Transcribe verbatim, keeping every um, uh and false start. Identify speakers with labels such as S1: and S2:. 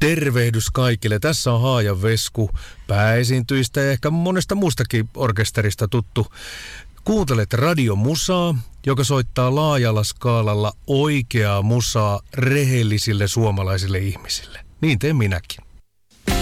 S1: Tervehdys kaikille. Tässä on Haajan Vesku, pääesiintyistä ja ehkä monesta muustakin orkesterista tuttu. Kuuntelet radiomusaa, joka soittaa laajalla skaalalla oikeaa musaa rehellisille suomalaisille ihmisille. Niin teen minäkin.